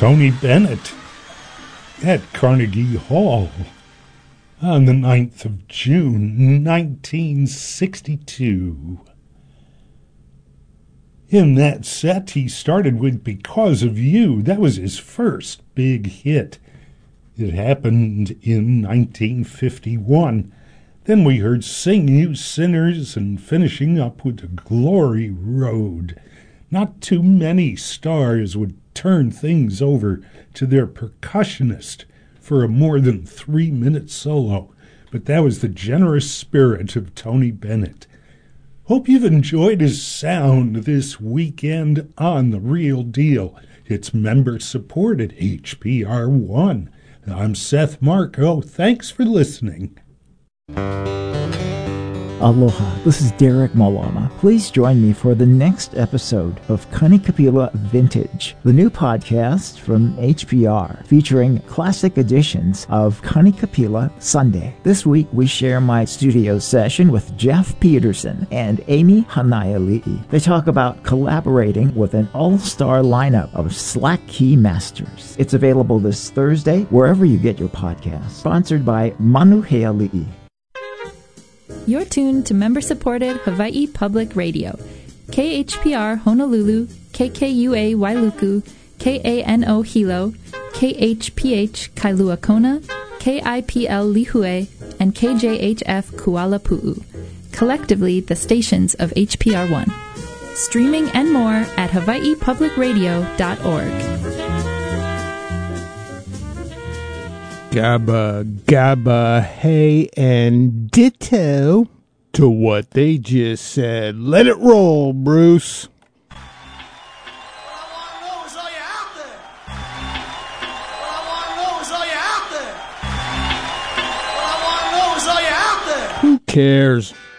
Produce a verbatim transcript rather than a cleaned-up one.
Tony Bennett at Carnegie Hall on the ninth of June, nineteen sixty-two. In that set, he started with Because of You. That was his first big hit. It happened in nineteen fifty-one. Then we heard Sing You Sinners, and finishing up with The Glory Road. Not too many stars would turn things over to their percussionist for a more than three-minute solo, but that was the generous spirit of Tony Bennett. Hope you've enjoyed his sound this weekend on The Real Deal. It's member-supported H P R one. I'm Seth Marco. Thanks for listening. Aloha, this is Derek Malama. Please join me for the next episode of Kanikapila Vintage, the new podcast from H P R featuring classic editions of Kanikapila Sunday. This week we share my studio session with Jeff Peterson and Amy Hanaiali'i. They talk about collaborating with an all-star lineup of slack key masters. It's available this Thursday wherever you get your podcasts. Sponsored by Manuheali'i. You're tuned to member-supported Hawaii Public Radio, K H P R Honolulu, K K U A Wailuku, K A N O Hilo, K H P H Kailua Kona, K I P L Lihue, and K J H F Kuala Pu'u, collectively the stations of H P R one. Streaming and more at hawaii public radio dot org. Gabba, gabba, hey, and ditto to what they just said. Let it roll, Bruce. What I want to know is, are you out there? What I want to know is, are you out there? What I want to know is, are you out there? Who cares?